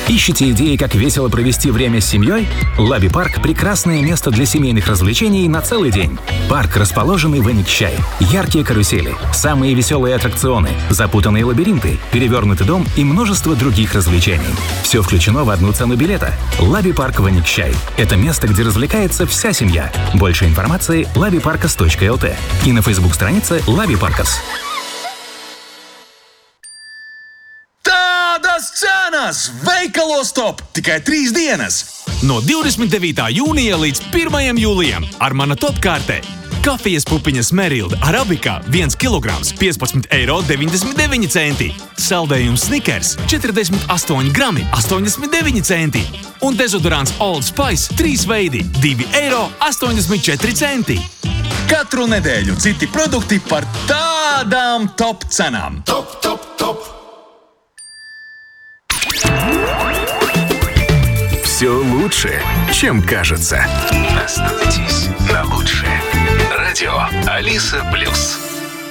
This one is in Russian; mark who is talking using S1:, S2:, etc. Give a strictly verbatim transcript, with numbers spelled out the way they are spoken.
S1: Ищете идеи, как весело провести время с семьей? Лаби Парк – прекрасное место для семейных развлечений на целый день. Парк, расположенный в Эникчай. Яркие карусели, самые веселые аттракционы, запутанные лабиринты, перевернутый дом и множество других развлечений. Все включено в одну цену билета. Лаби Парк в Эникчай. Это место, где развлекается вся семья. Больше информации – лаби паркас точка эл ти и на фейсбук-странице Лаби Паркас.
S2: Tādas cenas! Veikalos top! Tikai trīs dienas!
S3: No divdesmit devītā jūnija līdz pirmajam jūlijam ar mana top kārtē. Kafijas pupiņas Merilda Arabika viens kilograms piecpadsmit eiro deviņdesmit deviņi centi. Saldējums Snickers četrdesmit astoņi grami astoņdesmit deviņi centi. Un dezodorants Old Spice trīs veidi divi eiro astoņdesmit četri centi.
S2: Katru nedēļu citi produkti par tādām top cenām. Top, top, top!
S4: Все лучше, чем кажется. Настройтесь на лучшее. Радио Алиса Плюс.